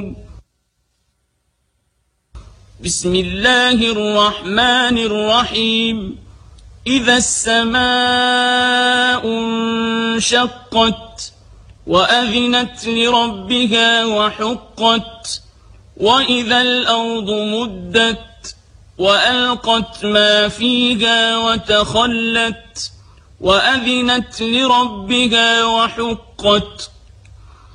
بسم الله الرحمن الرحيم إذا السماء انشقت وأذنت لربها وحقت وإذا الأرض مدت وألقت ما فيها وتخلت وأذنت لربها وحقت